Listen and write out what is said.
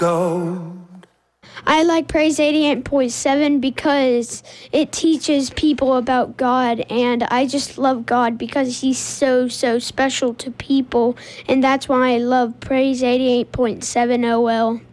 Go. I like Praise 88.7 because it teaches people about God, and I just love God because he's so special to people, and that's why I love Praise 88.7 OL.